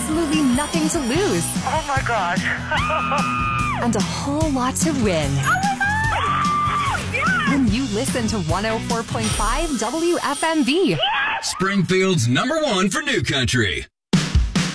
absolutely nothing to lose. Oh my gosh. And a whole lot to win. Oh my God! Yes! When you listen to 104.5 WFMV. Springfield's #1 for new country.